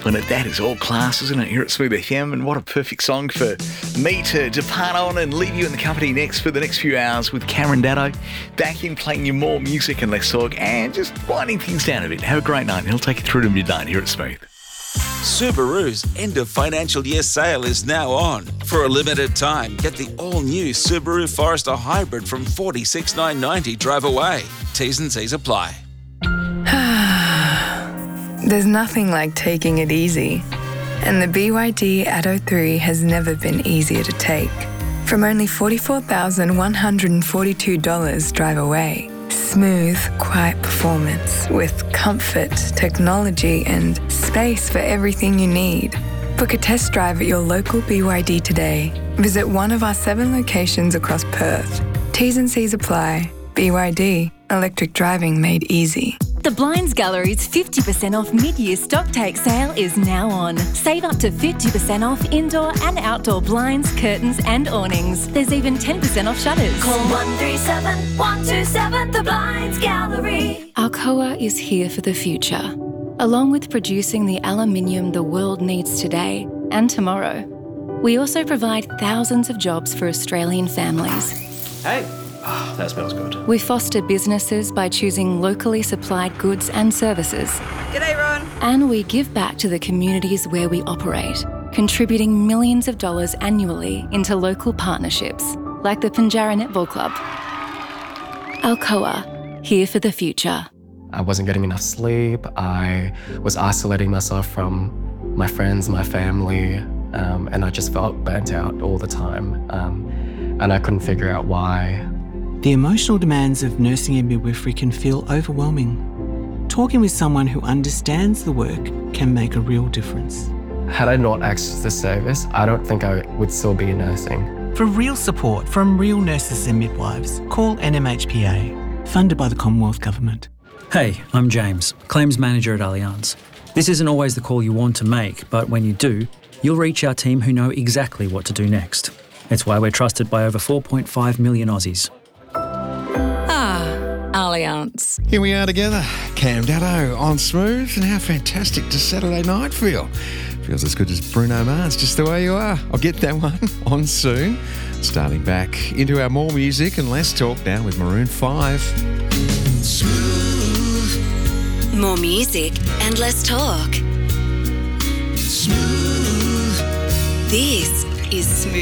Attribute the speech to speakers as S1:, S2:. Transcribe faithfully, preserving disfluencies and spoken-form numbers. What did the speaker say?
S1: in it. That is all class, isn't it, here at Smooth F M? And what a perfect song for me to depart on and leave you in the company next for the next few hours with Cameron Datto. Back in playing you more music and less talk and just winding things down a bit. Have a great night. He'll take you through to midnight here at Smooth.
S2: Subaru's end of financial year sale is now on. For a limited time, get the all-new Subaru Forester Hybrid from forty-six thousand nine hundred ninety drive away. T's and C's apply.
S3: There's nothing like taking it easy. And the B Y D Atto three has never been easier to take. From only forty-four thousand one hundred forty-two dollars drive away. Smooth, quiet performance with comfort, technology and space for everything you need. Book a test drive at your local B Y D today. Visit one of our seven locations across Perth. T's and C's apply. B Y D, electric driving made easy.
S4: The Blinds Gallery's fifty percent off mid-year stock take sale is now on. Save up to fifty percent off indoor and outdoor blinds, curtains and awnings. There's even ten percent off shutters.
S5: Call one three seven, one two seven, The Blinds Gallery.
S4: Alcoa is here for the future. Along with producing the aluminium the world needs today and tomorrow, we also provide thousands of jobs for Australian families.
S6: Hey! Oh, that smells good.
S4: We foster businesses by choosing locally supplied goods and services.
S7: G'day, Ron.
S4: And we give back to the communities where we operate, contributing millions of dollars annually into local partnerships, like the Pinjarra Netball Club. Alcoa, here for the future.
S8: I wasn't getting enough sleep. I was isolating myself from my friends, my family, um, and I just felt burnt out all the time. Um, and I couldn't figure out why.
S9: The emotional demands of nursing and midwifery can feel overwhelming. Talking with someone who understands the work can make a real difference.
S8: Had I not accessed this service, I don't think I would still be nursing.
S9: For real support from real nurses and midwives, call N M H P A, funded by the Commonwealth Government.
S10: Hey, I'm James, Claims Manager at Allianz. This isn't always the call you want to make, but when you do, you'll reach our team who know exactly what to do next. It's why we're trusted by over four point five million Aussies.
S4: Allianz.
S11: Here we are together, Cam Datto on Smooth, and how fantastic does Saturday night feel? Feels as good as Bruno Mars, just the way you are. I'll get that one on soon. Starting back into our more music and less talk now with Maroon five.
S5: Smooth. More music and less talk. Smooth. This is Smooth.